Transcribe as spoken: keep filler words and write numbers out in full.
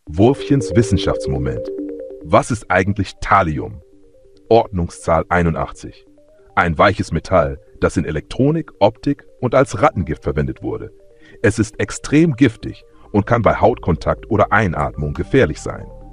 Wurfchens Wissenschaftsmoment. Was ist eigentlich Thallium? Ordnungszahl einundachtzig. Ein weiches Metall, das in Elektronik, Optik und als Rattengift verwendet wurde. Es ist extrem giftig und kann bei Hautkontakt oder Einatmung gefährlich sein.